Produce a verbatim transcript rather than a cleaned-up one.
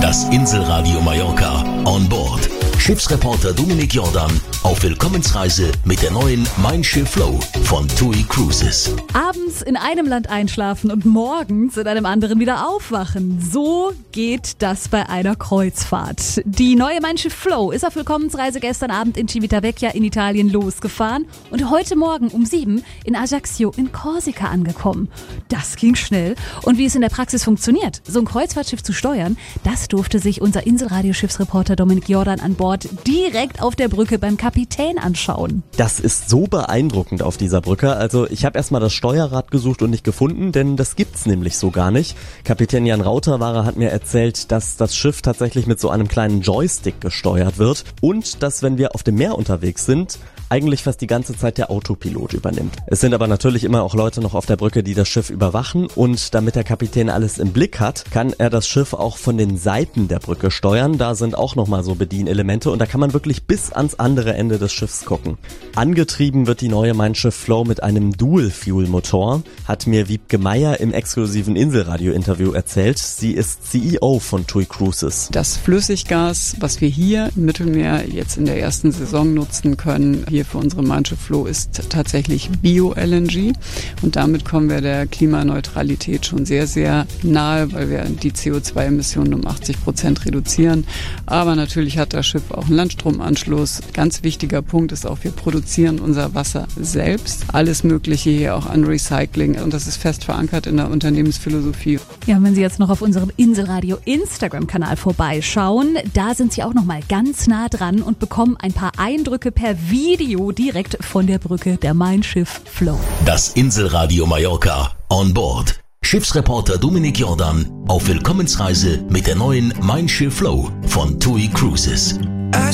Das Inselradio Mallorca on board. Schiffsreporter Dominik Jordan auf Willkommensreise mit der neuen Mein Schiff Flow von T U I Cruises. Abends in einem Land einschlafen und morgens in einem anderen wieder aufwachen. So geht das bei einer Kreuzfahrt. Die neue Mein Schiff Flow ist auf Willkommensreise gestern Abend in Civitavecchia in Italien losgefahren und heute Morgen um sieben in Ajaccio in Korsika angekommen. Das ging schnell. Und wie es in der Praxis funktioniert, so ein Kreuzfahrtschiff zu steuern, das durfte sich unser Inselradio-Schiffsreporter Dominik Jordan an Bord direkt auf der Brücke beim Kapitän anschauen. Das ist so beeindruckend auf dieser Brücke. Also ich habe erstmal das Steuerrad gesucht und nicht gefunden, denn das gibt's nämlich so gar nicht. Kapitän Jan Rauterwahrer hat mir erzählt, dass das Schiff tatsächlich mit so einem kleinen Joystick gesteuert wird und dass, wenn wir auf dem Meer unterwegs sind, eigentlich fast die ganze Zeit der Autopilot übernimmt. Es sind aber natürlich immer auch Leute noch auf der Brücke, die das Schiff überwachen, und damit der Kapitän alles im Blick hat, kann er das Schiff auch von den Seiten der Brücke steuern. Da sind auch nochmal so Bedienelemente und da kann man wirklich bis ans andere Ende des Schiffs gucken. Angetrieben wird die neue Mein Schiff Flow mit einem Dual-Fuel-Motor, hat mir Wiebke Meier im exklusiven Inselradio-Interview erzählt. Sie ist C E O von T U I Cruises. Das Flüssiggas, was wir hier im Mittelmeer jetzt in der ersten Saison nutzen können, hier für unsere Mein Schiff Flow, ist tatsächlich Bio-L N G und damit kommen wir der Klimaneutralität schon sehr, sehr nahe, weil wir die C O zwei Emissionen um achtzig Prozent reduzieren. Aber natürlich hat das Schiff auch einen Landstromanschluss. Ganz wichtiger Punkt ist auch, wir produzieren unser Wasser selbst. Alles Mögliche hier auch an Recycling, und das ist fest verankert in der Unternehmensphilosophie. Ja, und wenn Sie jetzt noch auf unserem Inselradio Instagram-Kanal vorbeischauen, da sind Sie auch noch mal ganz nah dran und bekommen ein paar Eindrücke per Video direkt von der Brücke der Mein Schiff Flow. Das Inselradio Mallorca on board. Schiffsreporter Dominik Jordan auf Willkommensreise mit der neuen Mein Schiff Flow von T U I Cruises.